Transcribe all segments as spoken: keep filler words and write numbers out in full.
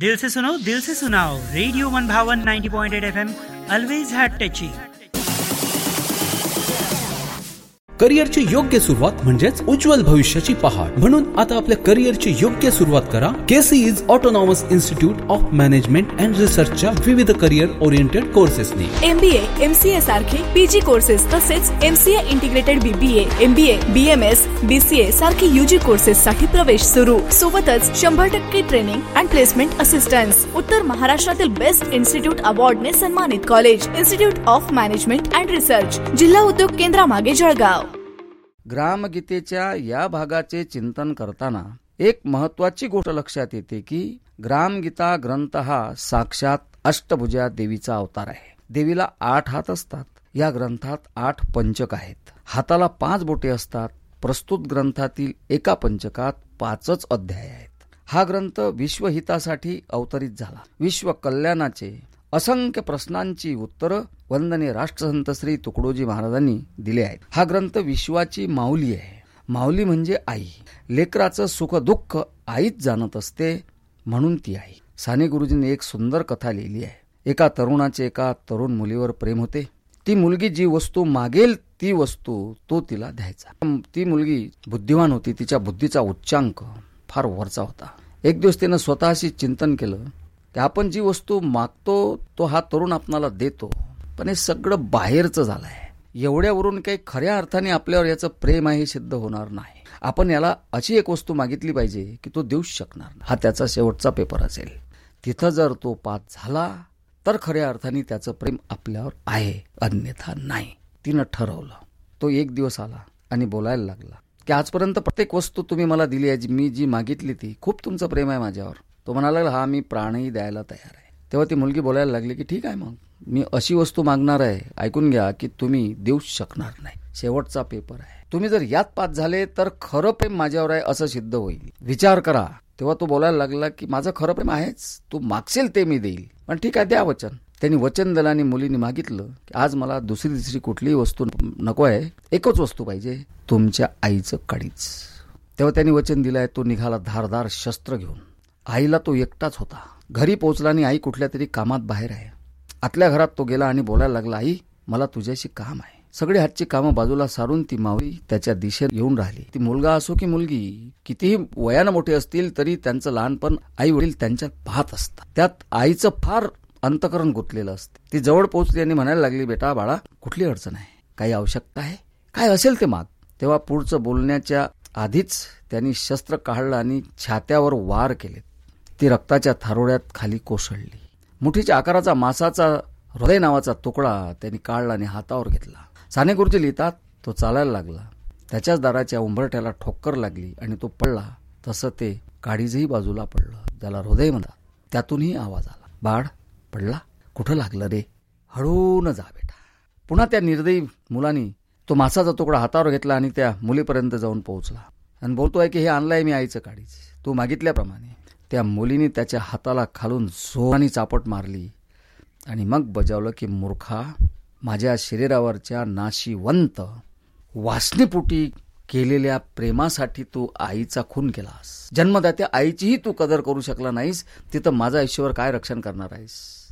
दिल से सुनो दिल से सुनाओ, रेडियो वन भावन ninety point eight F M, always hat टची. करिअरची योग्य सुरुवात म्हणजेच उज्ज्वल भविष्याची पहाट. म्हणून आता आपल्या करिअरची योग्य सुरुवात करा केसीईज autonomous institute of management and रिसर्चच्या विविध करिअर ओरिएंटेड कोर्सेसनी. एमबीए, एमसीए सारखे पीजी कोर्सेस तसेच MCA integrated BBA, MBA, BMS, BCA सारखे यूजी कोर्सेस साठी प्रवेश सुरू. सोबतच शंभर टक्के ट्रेनिंग अँड प्लेसमेंट असिस्टन्स. उत्तर महाराष्ट्रातील बेस्ट इन्स्टिट्यूट अवॉर्डने सन्मानित college institute of management and research, जिल्हा उद्योग केंद्रामागे जळगाव. ग्रामगीतेच्या या भागाचे चिंतन करताना एक महत्वाची गोष्ट लक्षात येते की ग्रामगीता ग्रंथ हा साक्षात अष्टभुजा देवीचा अवतार आहे. देवीला आठ हात असतात. या ग्रंथात आठ पंचक आहेत. हाताला पाच बोटे असतात. प्रस्तुत ग्रंथातील एका पंचकात पाचच अध्याय आहेत. हा ग्रंथ विश्वहितासाठी अवतरित झाला. विश्व कल्याणाचे असंख्य प्रश्नांची उत्तरं वंदनीय राष्ट्रसंत श्री तुकडोजी महाराजांनी दिले आहेत. हा ग्रंथ विश्वाची माऊली आहे. माऊली म्हणजे आई. लेकराचं सुख दुःख आईच जाणत असते, म्हणून ती आई. साने गुरुजींनी एक सुंदर कथा लिहिली आहे. एका तरुणाचे एका तरुण मुलीवर प्रेम होते. ती मुलगी जी वस्तू मागेल ती वस्तू तो तिला द्यायचा. ती मुलगी बुद्धिवान होती. तिच्या बुद्धीचा उच्चांक फार वरचा होता. एक दिवस तिनं स्वतःशी चिंतन केलं की आपण जी वस्तू मागतो तो हा तरुण आपणाला देतो, पण हे सगळं बाहेरचं झालं आहे. एवढ्यावरून काही खऱ्या अर्थाने आपल्यावर याचं प्रेम आहे हे सिद्ध होणार नाही. आपण याला अशी एक वस्तू मागितली पाहिजे की तो देऊच शकणार नाही. हा त्याचा शेवटचा पेपर असेल. तिथं जर तो पास झाला तर खऱ्या अर्थाने त्याचं प्रेम आपल्यावर आहे, अन्यथा नाही. तिनं ठरवलं. तो एक दिवस आला आणि बोलायला लागला की आजपर्यंत प्रत्येक वस्तू तुम्ही मला दिली आहे, मी जी मागितली ती, खूप तुमचं प्रेम आहे माझ्यावर. तो म्हणाला हा मी प्राणही द्यायला तयार आहे. तेव्हा ती मुलगी बोलायला लागली की ठीक आहे, मग मी अशी वस्तू मागणार आहे, ऐकून घ्या, की तुम्ही देऊच शकणार नाही. शेवटचा पेपर आहे. तुम्ही जर यात पास झाले तर खरं प्रेम माझ्यावर आहे असं सिद्ध होईल. विचार करा. तेव्हा तो बोलायला लागला की माझं खरं प्रेम आहेच, तू मागशील ते मी देईल, पण ठीक आहे द्या वचन. त्यांनी वचन दिलं आणि मुलीने मागितलं की आज मला दुसरी तिसरी कुठलीही वस्तू नको आहे, एकच वस्तू पाहिजे, तुमच्या आईचं काडीच. तेव्हा त्यांनी वचन दिलं आहे. तो निघाला धारदार शस्त्र घेऊन. आईला तो एकटाच होता. घरी पोहोचला आणि आई कुठल्या तरी कामात बाहेर आहे. आतल्या घरात तो गेला आणि बोलायला लागला, आई मला तुझ्याशी काम आहे. सगळी हातची कामं बाजूला सारून ती मावळी त्याच्या दिशेत येऊन राहिली. ती मुलगा असो की मुलगी, कितीही वयानं मोठे असतील तरी त्यांचं लहानपण आई वडील त्यांच्यात पाहत असतात. त्यात आईचं फार अंतकरण गुंतलेलं असते. ती जवळ पोहोचली आणि म्हणायला लागली, बेटा बाळा कुठली अडचण आहे, काही आवश्यकता आहे, काय असेल ते माग. तेव्हा पुढचं बोलण्याच्या आधीच त्यांनी शस्त्र काढलं आणि छात्यावर वार केले. ती रक्ताच्या थारोळ्यात खाली कोसळली. मुठीच्या आकाराचा मासाचा हृदय नावाचा तुकडा त्यांनी काढला आणि हातावर घेतला. साने गुरुजी लिहितात, तो चालायला लागला. त्याच्याच दाराच्या उंबरठ्याला ठोकर लागली आणि तो पडला. तसं ते काडीजही बाजूला पडलं, ज्याला हृदय म्हणतात. त्यातूनही आवाज आला, बाळ पडला, कुठं लागलं रे, हळून जा बेटा. पुन्हा त्या निर्दयी मुलांनी तो मासाचा तुकडा हातावर घेतला आणि त्या मुलीपर्यंत जाऊन पोहोचला आणि बोलतोय की हे आणलंय मी आईचं काडीच, तू मागितल्याप्रमाणे. त्या मुलीने त्याच्या हाताला खालून जोराने चापट मारली आणि मग बजावलं की मूर्खा, माझ्या शरीरावरच्या नाशिवंत वासनेपोटी केलेल्या प्रेमासाठी तू आईचा खून केलास. जन्मदात्या आईचीही तू कदर करू शकला नाहीस, तिथं माझं आयुष्यावर काय रक्षण करणार आहेस.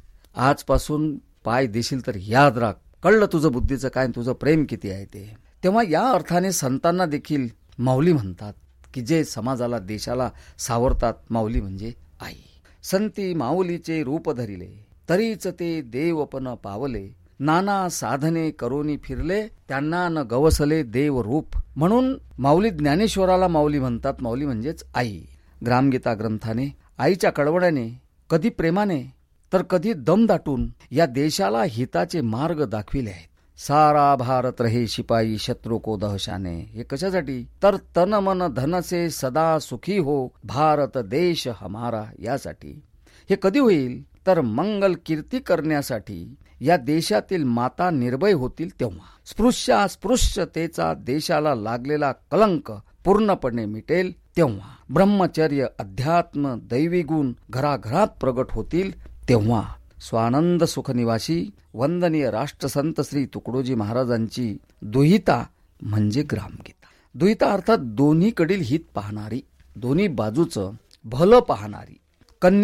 आजपासून पाय देशील तर याद राख, कळलं तुझं बुद्धीचं काय, तुझं प्रेम किती आहे ते. तेव्हा या अर्थाने संतांना देखील माऊली म्हणतात की जे समाजाला देशाला सावरतात. माऊली म्हणजे आई. संती माऊलीचे रूप धरिले, तरीच ते देवपण पावले, नाना साधने करोनी फिरले, त्यांना न गवसले देव रूप. म्हणून माऊली ज्ञानेश्वराला माऊली म्हणतात. माऊली म्हणजेच आई. ग्रामगीता ग्रंथाने आईच्या कळवळ्याने, कधी प्रेमाने तर कधी दम दाटून या देशाला हिताचे मार्ग दाखविले आहेत. सारा भारत रहे शिपाई शत्रु को दहशाने. हे कशासाठी तर तन मन धन से सदा सुखी हो भारत देश हमारा, यासाठी. हे कधी होईल तर मंगल कीर्ती करण्यासाठी. या देशातील माता निर्भय होतील तेव्हा. स्पृश्यास्पृश्यतेचा देशाला लागलेला कलंक पूर्णपणे मिटेल तेव्हा. ब्रह्मचर्य, अध्यात्म, दैवी गुण घराघरात प्रगट होतील तेव्हा. स्वानंद सुखनिवासी वंदनीय राष्ट्रसंत श्री तुकडोजी महाराजांची दुहिता म्हणजे ग्रामगीता. दुहिता अर्थात दोन्हीकडील हित पाहणारी, दोन्ही बाजूचं भलं पाहणारी. कन्या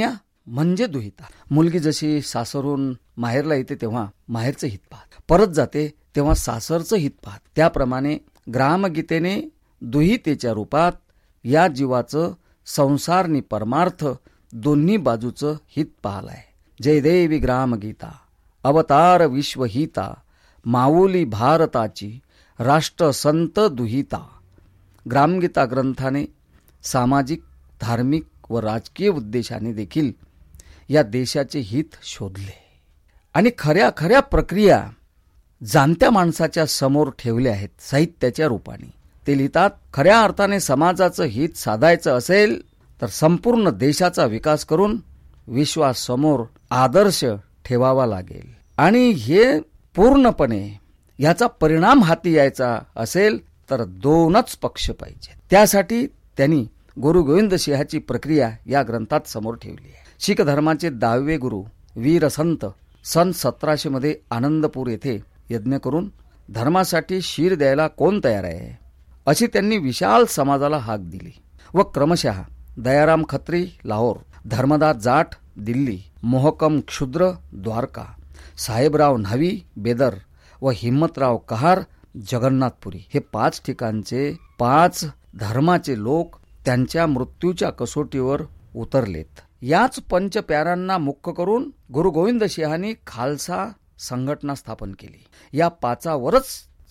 म्हणजे दुहिता. मुलगी जशी सासरून माहेरला येते तेव्हा माहेरचं हित पाहत, परत जाते तेव्हा सासरचं हित पाहत, त्याप्रमाणे ग्रामगीतेने दुहितेच्या रूपात या जीवाचं संसार नि परमार्थ दोन्ही बाजूचं हित पाहलाय. जय देवी ग्रामगीता, अवतार विश्वहिता, माऊली भारताची, राष्ट्र संत दुहिता. ग्रामगीता ग्रंथाने सामाजिक, धार्मिक व राजकीय उद्देशाने देखील या देशाचे हित शोधले आणि खऱ्या खऱ्या प्रक्रिया जाणत्या माणसाच्या समोर ठेवल्या आहेत साहित्याच्या रूपाने. ते लिहितात, खऱ्या अर्थाने समाजाचं हित साधायचं असेल तर संपूर्ण देशाचा विकास करून विश्वासमोर आदर्श ठेवावा लागेल आणि हे पूर्णपणे याचा परिणाम हाती यायचा असेल तर दोनच पक्ष पाहिजे. त्यासाठी त्यांनी गुरु गोविंद सिंहाची प्रक्रिया या ग्रंथात समोर ठेवली आहे. शीख धर्माचे दहावे गुरु वीर संत सन सतराशे मध्ये आनंदपूर येथे यज्ञ करून धर्मासाठी शीर द्यायला कोण तयार आहे अशी त्यांनी विशाल समाजाला हाक दिली व क्रमशः दयाराम खत्री लाहोर, धर्मदास जाट दिल्ली, मोहकम क्षुद्र द्वारका, साहेबराव न्हावी बेदर व हिम्मतराव कहार जगन्नाथपुरी हे पाच ठिकाणचे पाच धर्माचे लोक त्यांच्या मृत्यूच्या कसोटीवर उतरलेत. याच पंचप्यारांना मुख्य करून गुरु गोविंद सिंहांनी खालसा संघटना स्थापन केली. या पाचावरच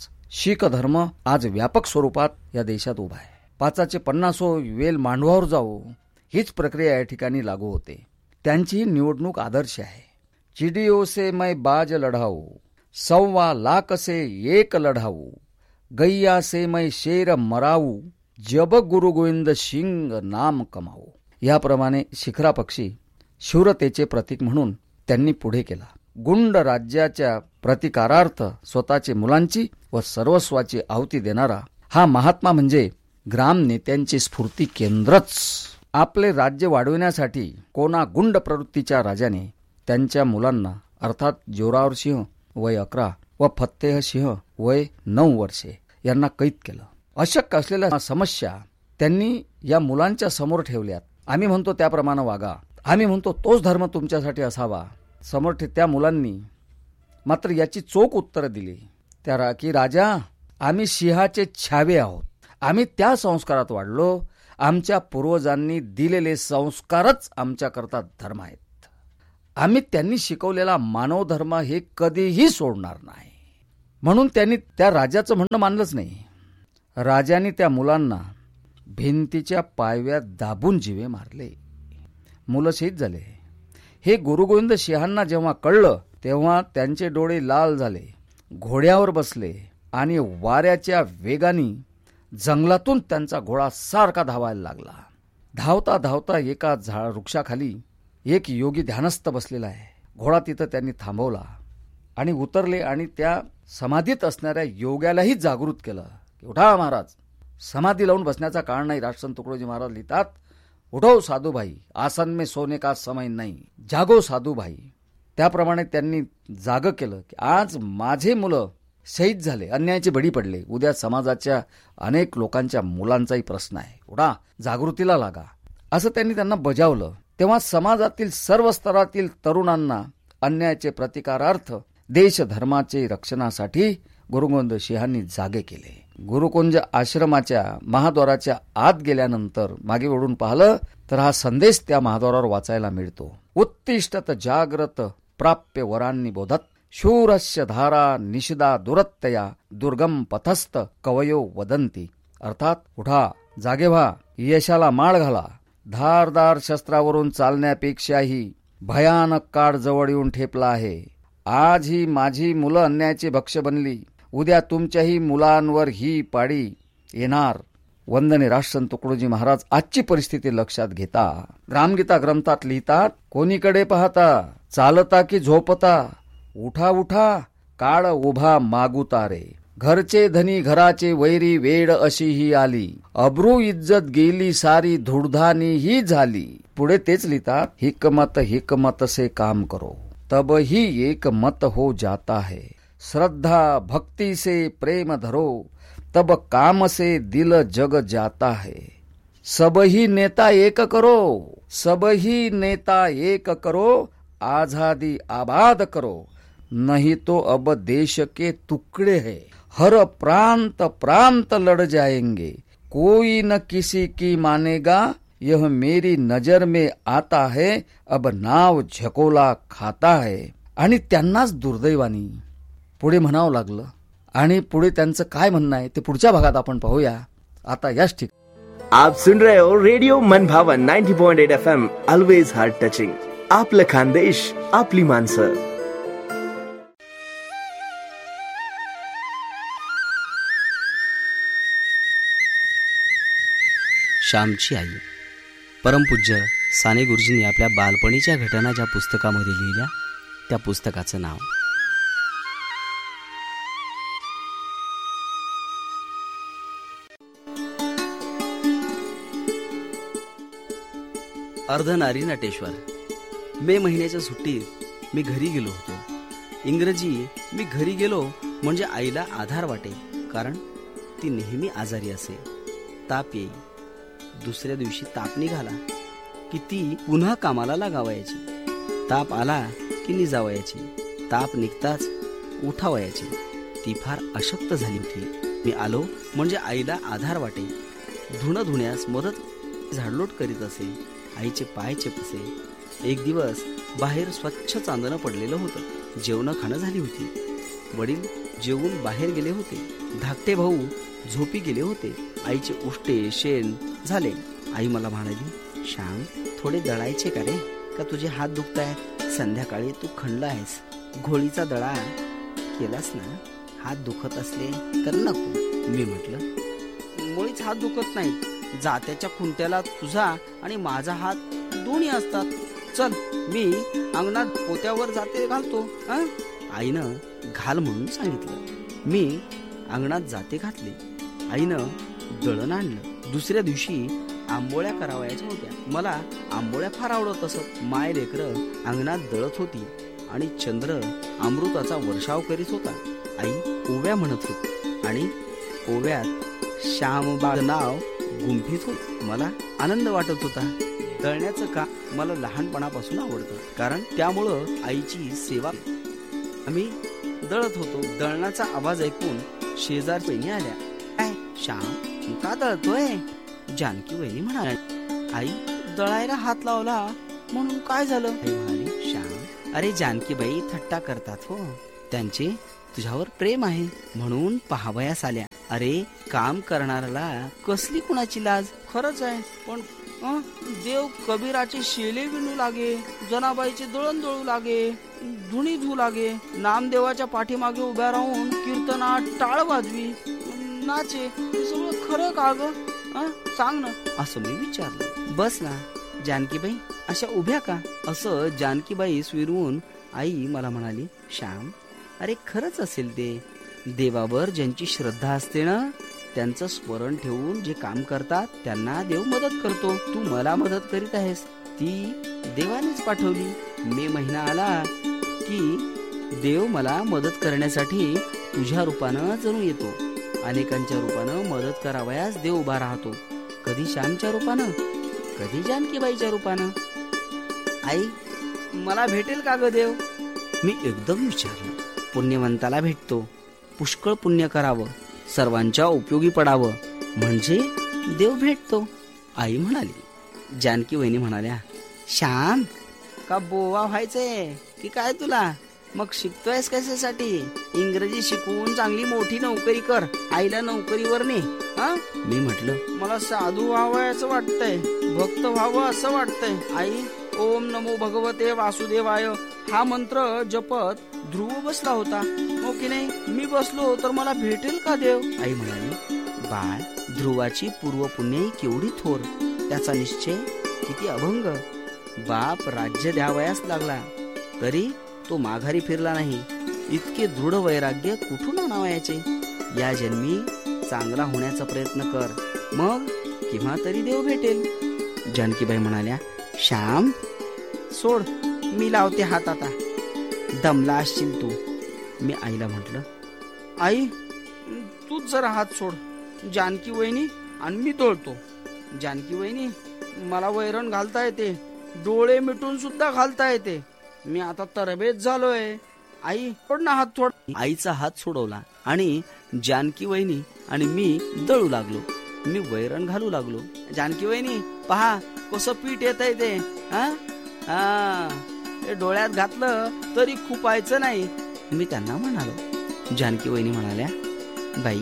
शीख धर्म आज व्यापक स्वरूपात या देशात उभा आहे. पाचाचे पन्नासो वेल मांडवावर जाऊ हीच प्रक्रिया या ठिकाणी लागू होते. त्यांची निवडणूक आदर्श आहे. चिडियो से मैं बाज लढाऊ, सव्वा लाख से एक लढाऊ, गैया से मैं शेर मराऊ, जब गुरु गोविंद सिंग नाम कमाऊ. याप्रमाणे शिखरा पक्षी शूरतेचे प्रतीक म्हणून त्यांनी पुढे केला. गुंड राज्याच्या प्रतिकारार्थ स्वतःचे मुलांची व सर्वस्वाची आहुती देणारा हा महात्मा म्हणजे ग्राम नेत्यांचे स्फूर्ती केंद्रच. आपले राज्य वाढविण्यासाठी कोणा गुंड प्रवृत्तीच्या राजाने त्यांच्या मुलांना अर्थात जोरावर सिंह वय अकरा व फत्तेह सिंह वय नऊ वर्षे यांना कैद केलं. अशक्य असलेल्या समस्या त्यांनी या मुलांच्या समोर ठेवल्यात. आम्ही म्हणतो त्याप्रमाणे वागा, आम्ही म्हणतो तोच धर्म तुमच्यासाठी असावा. समोर त्या मुलांनी मात्र याची चोख उत्तर दिली त्या की राजा, आम्ही सिंहाचे छावे आहोत. आम्ही त्या संस्कारात वाढलो. आमच्या पूर्वजांनी दिलेले संस्कारच आमच्याकरता धर्म आहेत. आम्ही त्यांनी शिकवलेला मानव धर्म हे कधीही सोडणार नाही. म्हणून त्यांनी त्या राजाचं म्हणणं मानलंच नाही. राजाने त्या मुलांना भिंतीच्या पायव्यात दाबून जीवे मारले. मुलं शहीद झाले. हे गुरु गोविंद सिंहांना जेव्हा कळलं तेव्हा त्यांचे डोळे लाल झाले. घोड्यावर बसले आणि वाऱ्याच्या वेगाने जंगलातून त्यांचा घोडा सारखा धावायला लागला. धावता धावता एका झाड वृक्षाखाली एक योगी ध्यानस्थ बसलेला आहे. घोडा तिथं त्यांनी थांबवला आणि उतरले आणि त्या समाधीत असणाऱ्या योग्यालाही जागृत केलं. उठा महाराज, समाधी लावून बसण्याचा काळ नाही. राष्ट्रसंत तुकडोजी महाराज लिहितात, उठो साधू भाई, आसन में सोने का समय नाही, जागो साधू भाई. त्याप्रमाणे त्यांनी जाग केलं की आज माझे मुलं शहीद झाले, अन्यायाचे बळी पडले, उद्या समाजाच्या अनेक लोकांच्या मुलांचाही प्रश्न आहे. उठा, जागृतीला लागा, असं त्यांनी त्यांना बजावलं. तेव्हा समाजातील सर्व स्तरातील तरुणांना अन्यायाचे प्रतिकारार्थ देश धर्माचे रक्षणासाठी गुरु गोविंद सिंहांनी जागे केले. गुरुकुंज आश्रमाच्या महाद्वाराच्या आत गेल्यानंतर मागे वळून पाहिलं तर हा संदेश त्या महाद्वारावर वाचायला मिळतो. उत्तिष्ठत जाग्रत प्राप्य वरांनी बोधत, शूरस्य धारा निषिदा दुरत्तया, दुर्गम पथस्थ कवयो वदंती. अर्थात उठा, जागे व्हा, यशाला माळ घाला. धारदार शस्त्रावरून चालण्यापेक्षाही भयानक काळ जवळ येऊन ठेपला आहे. आज ही माझी मुलं अन्यायाची भक्ष्य बनली, उद्या तुमच्याही मुलांवर ही पाळी येणार. वंदने राष्ट्रसंत तुकडोजी महाराज आजची परिस्थिती लक्षात घेता ग्रामगीता ग्रंथात लिहितात, कोणीकडे पाहता, चालता की झोपता, उठा उठा, काळ उभा मागुता रे. घरचे धनी घराचे वैरी, वेळ अशी ही आली, अब्रू इज्जत गेली सारी, धुडधानी ही झाली. पुढे तेच लिहितात, हिकमत हिकमत से काम करो, तब ही एक मत हो जाता है. श्रद्धा भक्ति से प्रेम धरो, तब काम से दिल जग जाता है. सब ही नेता एक करो, सबही नेता एक करो, आजादी आबाद करो, नहीं तो अब देश के टुकड़े है, हर प्रांत प्रांत लड़ जाएंगे, कोई न किसी की मानेगा, यह मेरी नजर में आता है, अब नाव झकोला खाता है. आणि त्यांनाच दुर्दैवानी पुढे म्हणावं लागलं. आणि पुढे त्यांचं काय म्हणणं आहे ते पुढच्या भागात आपण पाहूया. आता याच ठिकाणी आप सुन रहे हो रेडिओ मनभावन ninety point eight F M, always heart touching. आपलं खानदेश, आपली माणसं. श्यामची आई. परमपूज्य साने गुरुजींनी आपल्या बालपणीच्या घटना ज्या पुस्तकामध्ये लिहिल्या त्या पुस्तकाचं नाव अर्धनारी नटेश्वर. मे महिन्याच्या सुट्टीत मी घरी गेलो होतो. इंग्रजी मी घरी गेलो म्हणजे आईला आधार वाटे, कारण ती नेहमी आजारी असे. ताप येई. दुसऱ्या दिवशी ताप निघाला की ती पुन्हा कामाला लागावयाची. ताप आला की निजावयाची. ताप निघताच उठावयाची. ती फार अशक्त झाली होती. मी आलो म्हणजे आईला आधार वाटे. धुणं धुण्यास मदत झाडलोट करीत असे. आईचे पाय चेपसे. एक दिवस बाहेर स्वच्छ चांदणं पडलेलं होतं. जेवण खाणं झाली होती. वडील जेवून बाहेर गेले होते. धाकटे भाऊ झोपी गेले होते. आईचे उष्टे शेण झाले. आई मला म्हणाली, श्याम थोडे दळायचे का रे, का तुझे हात दुखतायत? संध्याकाळी तू खंडला आहेस, घोळीचा दळा केलास ना, हात दुखत असले तर नको. मी म्हटलं, मुळीच हात दुखत नाहीत. जात्याच्या खुंट्याला तुझा आणि माझा हात दोन्ही असतात. चल मी अंगणात पोत्यावर जाते घालतो. हा, आईनं घाल म्हणून सांगितलं. मी अंगणात जाते घातली. आईनं दळण आणलं. दुसऱ्या दिवशी आंबोळ्या करावयाच्या होत्या. मला आंबोळ्या फार आवडत असत. माय लेकरं अंगणात दळत होती आणि चंद्र अमृताचा वर्षाव करीत होता. आई ओव्या म्हणत होती आणि ओव्यात श्यामबाळ नाव गुंफीत होत. मला आनंद वाटत होता. दळण्याचं काम मला लहानपणापासून आवडतं, कारण त्यामुळं आईची सेवा. आम्ही दळत होतो. दळणाचा आवाज ऐकून शेजार बहिणी आल्या. काय श्याम का दळतोय? जानकी वहिनी म्हणाली. आई दळायला हात लावला म्हणून काय झालं? आई म्हणाली, श्याम अरे जानकीबाई थट्टा करतात हो, त्यांचे तुझ्यावर प्रेम आहे म्हणून पाहावयास आल्या. अरे काम करणाऱ्याला कसली कुणाची लाज? खरंच आहे, पण देव कबीराचे शेले विणू लागे, जनाबाईचे दळण दळू लागे, धुणी धू लागे, नामदेवाच्या पाठीमागे उभ्या राहून कीर्तनात टाळ वाजवी, नाचे. हे सगळं खरं का ग? सांग ना, असं मी विचारलं. बस ना जानकीबाई अशा उभ्या का? असं जानकीबाई स्विरवून आई मला म्हणाली, श्याम अरे खरंच असेल ते. देवावर ज्यांची श्रद्धा असते ना, त्यांचं स्मरण ठेवून जे काम करतात त्यांना देव मदत करतो. तू मला मदत करीत आहेस, ती देवानेच पाठवली. मे महिना आला की देव मला मदत करण्यासाठी तुझ्या रूपानं जणू येतो. अनेकांच्या रूपानं मदत करावयास देव उभा राहतो. कधी श्यामच्या रूपानं, कधी जानकीबाईच्या रूपानं. आई मला भेटेल का ग देव? मी एकदम विचारलं. पुण्यवंताला भेटतो. पुष्कळ पुण्य करावं, सर्वांच्या उपयोगी पडावं, म्हणजे देव भेटतो. आई म्हणाली. जानकी वहिनी म्हणाल्या, श्याम का बोवा व्हायचंय की काय तुला? मग शिकतोयस कशासाठी? इंग्रजी शिकवून चांगली मोठी नोकरी कर, आईला नोकरीवर ने. हा, मी म्हटलं, मला साधू व्हावयाचं वाटतंय, भक्त व्हावं असं वाटतंय. आई ओम नमो भगवते वासुदेवाय हा मंत्र जपत ध्रुव बसला होता. हो की नाही? मी बसलो तर मला भेटेल का देव? आई म्हणाली, बाळ ध्रुवाची पूर्व पुण्य केवढी थोर, त्याचा निश्चय किती अभंग. बाप राज्य द्यावयास लागला तरी तो माघारी फिरला नाही. इतके दृढ वैराग्य कुठून आणावयाचे? या जन्मी चांगला होण्याचा प्रयत्न कर, मग केव्हा तरी देव भेटेल. जानकीबाई म्हणाल्या, श्याम सोड, मी लावते हात आता, दमला असशील तू. मी आईला म्हटलं, आई तूच जरा हात सोड, जानकी वहिनी आणि मी दळतो. जानकी वहिनी मला वैरण घालता येते, डोळे मिटून सुद्धा घालता येते. मी आता तरबेज झालोय. आई सोड ना हात थोड. आईचा हात सोडवला आणि जानकी वहिनी आणि मी दळू लागलो. मी वैरण घालू लागलो. जानकी वहिनी पहा कसं पीठ येत आहे ते. हा ते डोळ्यात घातलं तरी खुपायचं नाही. मी त्यांना म्हणालो. जानकी वहिनी म्हणाल्या, बाई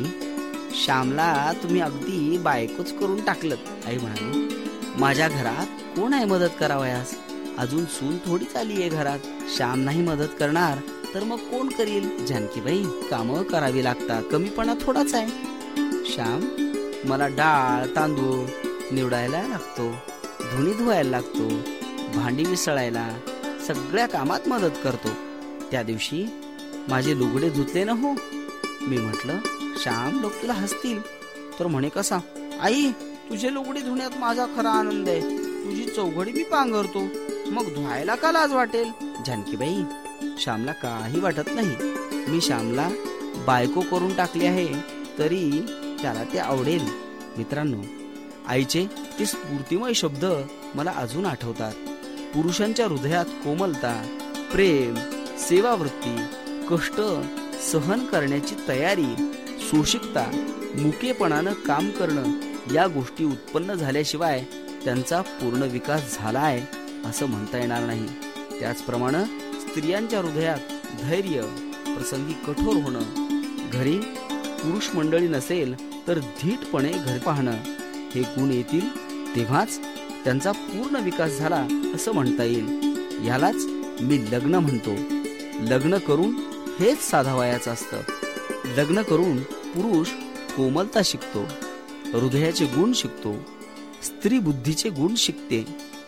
श्यामला तुम्ही अगदी बायकोच करून टाकलत. आई म्हणाली, माझ्या घरात कोण आहे मदत करावयास? अजून सून थोडीच आली आहे घरात. श्याम नाही मदत करणार तर मग कोण करील? जानकीबाई कामं करावी लागतात, कमीपणा थोडाच आहे. श्याम मला डाळ तांदूळ निवडायला लागतो, धुणी धुवायला लागतो, भांडी विसळायला, सगळ्या कामात मदत करतो. त्या दिवशी माझे लुगडे धुतले न हो. मी म्हटलं, श्याम लोक तुला हसतील. तर म्हणे कसा? आई तुझे लुगडे धुण्यात माझा खरा आनंद आहे. तुझी चौघडी मी पांघरतो, मग धुवायला का लाज वाटेल? जानकीबाई श्यामला काही वाटत नाही. मी श्यामला बायको करून टाकली आहे तरी त्याला ते आवडेल. मित्रांनो, आईचे ते स्फूर्तिमय शब्द मला अजून आठवतात. पुरुषांच्या हृदयात कोमलता, प्रेम, सेवावृत्ती, कष्ट सहन करण्याची तयारी, सोशिकता, मुकेपणानं काम करणं या गोष्टी उत्पन्न झाल्याशिवाय त्यांचा पूर्ण विकास झाला आहे असं म्हणता येणार नाही. त्याचप्रमाणे स्त्रियांच्या हृदयात धैर्य, प्रसंगी कठोर होणं, घरी पुरुष मंडळी नसेल तर धीटपणे घर पाहणं हे गुण येतील तेव्हाच त्यांचा पूर्ण विकास झाला असं म्हणता येईल. यालाच मी लग्न म्हणतो. लग्न करून हेच साधावयाचं असतं. लग्न करून पुरुष कोमलता शिकतो, हृदयाचे गुण शिकतो, स्त्री बुद्धीचे गुण शिकते.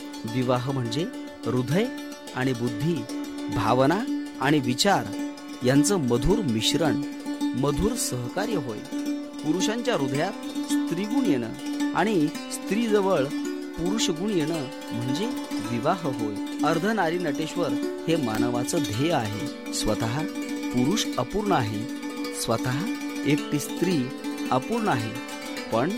विवाह म्हणजे हृदय आणि बुद्धी, भावना आणि विचार यांचं मधुर मिश्रण, मधुर सहकार्य होय. पुरुषांच्या हृदयात स्त्रीगुण येणं आणि स्त्रीजवळ पुरुष गुण येणं म्हणजे विवाह होय. अर्धनारी नटेश्वर हे मानवाचं ध्येय आहे. स्वतः पुरुष अपूर्ण आहे, स्वतः एकटी स्त्री अपूर्ण आहे, पण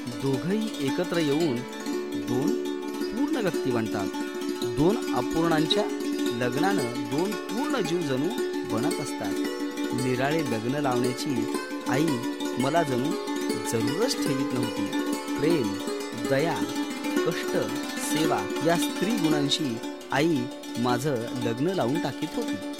दोघही एकत्र येऊन दोन पूर्ण व्यक्ती बनतात. दोन अपूर्णांच्या लग्नानं दोन पूर्ण जीव जणू बनत असतात. निराळे लग्न लावण्याची आई मला जणू जरूरच ठेवीत नव्हती. प्रेम, दया, कष्ट, सेवा या स्त्री गुणांशी आई माझं लग्न लावून टाकीत होती.